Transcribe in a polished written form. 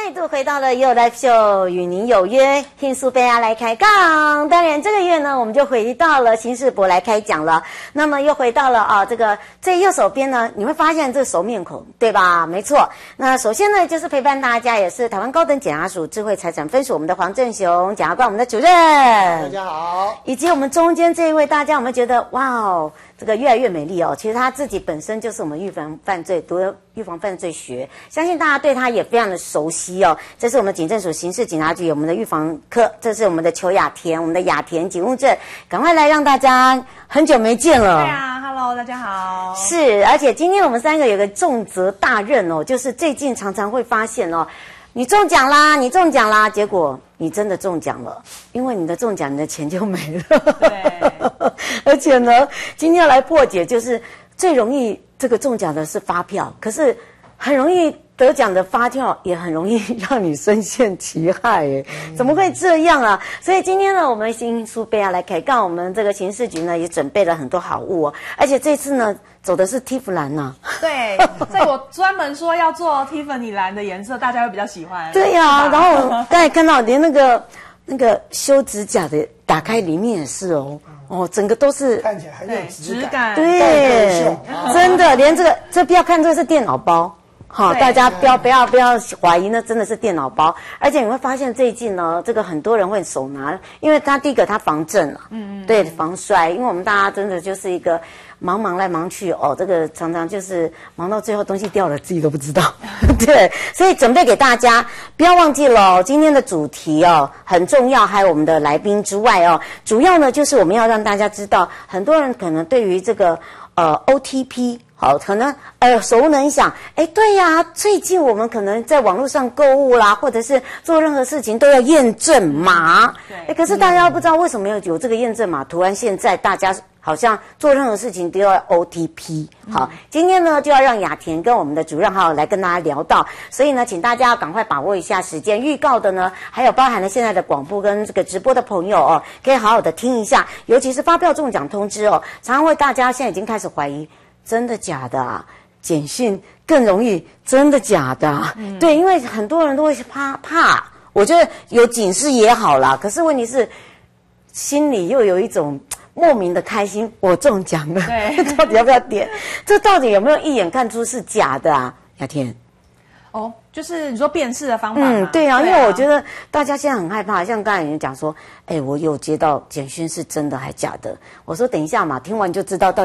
再度回到了也有 live show， 与您有约，听苏菲亚来开杠。当然，这个月呢，我们就回到了新世博来开讲了。那么又回到了这个最右手边呢，你会发现这熟面孔，对吧？没错。那首先呢，就是陪伴大家，也是台湾高等检察署智慧财产分署我们的黄正雄检察官，我们的主任。 大家好。 以及我们中间这一位，大家有没有觉得哇哦？这个越来越美丽哦，其实他自己本身就是我们预防犯罪读了预防犯罪学，相信大家对他也非常的熟悉哦。这是我们警政署刑事警察局我们的预防科，这是我们的邱雅田，我们的雅田警务证，赶快来让大家很久没见了。 对啊 ，Hello， 大家好。 是，而且今天我们三个有个重责大任哦，就是最近常常会发现哦，你中奖啦，你中奖啦，结果你真的中奖了，因为你的中奖，你的钱就没了。 对， 而且呢，今天要来破解，就是最容易这个中奖的是发票，可是很容易得奖的发票也很容易让你深陷其害，哎，怎么会这样啊？所以今天呢，我们新苏贝亚来开杠，我们这个刑事局呢也准备了很多好物哦，而且这次呢走的是蒂芙蓝呐。 对，所以我专门说要做 Tiffany 蓝的颜色，大家会比较喜欢。 对呀，然后我刚才看到连那个修指甲的打开里面也是哦，整个都是看起来很有质感。 对，真的连这不要看这是电脑包。好，大家不要怀疑，那真的是电脑包。而且你会发现最近呢，这个很多人会手拿，因为它第一个它防震啊，对，防摔。因为我们大家真的就是一个忙来忙去哦，这个常常就是忙到最后东西掉了自己都不知道。对，所以准备给大家，不要忘记了今天的主题哦很重要，还有我们的来宾之外哦，主要呢就是我们要让大家知道，很多人可能对于这个OTP。好，可能耳熟能详，对呀，最近我们可能在网络上购物啦，或者是做任何事情都要验证码。对，可是大家不知道为什么有这个验证码，突然现在大家好像做任何事情都要 OTP。好，今天呢就要让雅田跟我们的主任来跟大家聊到，所以呢，请大家要赶快把握一下时间。预告的呢，还有包含了现在的广播跟这个直播的朋友哦，可以好好的听一下，尤其是发票中奖通知哦，常常会大家现在已经开始怀疑。真的假的啊？简讯更容易真的假的啊？对，因为很多人都会怕。我觉得有警示也好啦，可是问题是心里又有一种莫名的开心，我中奖了，对，到底要不要点？这到底有没有一眼看出是假的啊？雅田。 哦，就是你说辨识的方法吗？ 对啊，因为我觉得大家现在很害怕，像刚才有人讲说，我有接到简讯是真的还假的？我说等一下嘛，听完就知道到底。